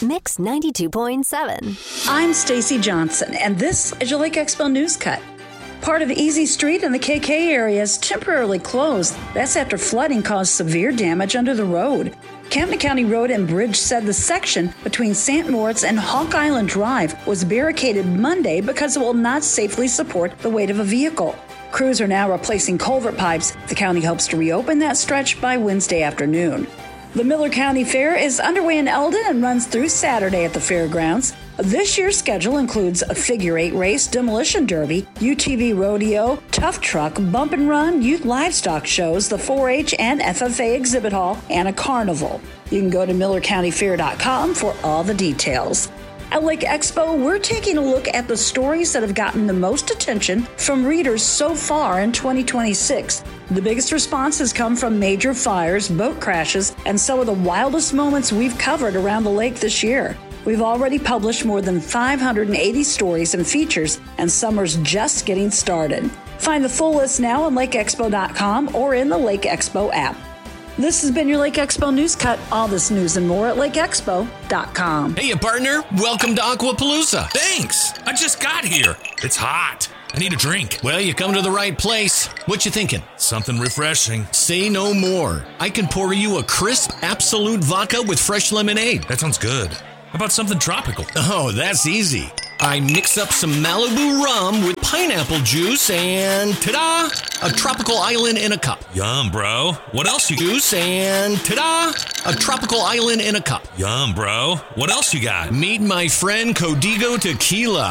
Mix 92.7. I'm Stacy Johnson, and this is your Lake Expo News Cut. Part of Easy Street in the KK area is temporarily closed. That's after flooding caused severe damage under the road. Camden County Road and Bridge said the section between St. Moritz and Hawk Island Drive was barricaded Monday because it will not safely support the weight of a vehicle. Crews are now replacing culvert pipes. The county hopes to reopen that stretch by Wednesday afternoon. The Miller County Fair is underway in Eldon and runs through Saturday at the fairgrounds. This year's schedule includes a figure eight race, demolition derby, UTV rodeo, tough truck, bump and run, youth livestock shows, the 4-H and FFA exhibit hall, and a carnival. You can go to millercountyfair.com for all the details. At Lake Expo, we're taking a look at the stories that have gotten the most attention from readers so far in 2026. The biggest responses come from major fires, boat crashes, and some of the wildest moments we've covered around the lake this year. We've already published more than 580 stories and features, and summer's just getting started. Find the full list now on lakeexpo.com or in the Lake Expo app. This has been your Lake Expo News Cut. All this news and more at lakeexpo.com. Hey, partner. Welcome to Aquapalooza. Thanks. I just got here. It's hot. I need a drink. Well, you come to the right place. What you thinking? Something refreshing. Say no more. I can pour you a crisp, absolute vodka with fresh lemonade. That sounds good. How about something tropical? Oh, that's easy. I mix up some Malibu rum with pineapple juice and ta-da! A tropical island in a cup. Yum, bro. What else you Juice and ta-da! A tropical island in a cup. Yum, bro. What else you got? Meet my friend Codigo Tequila.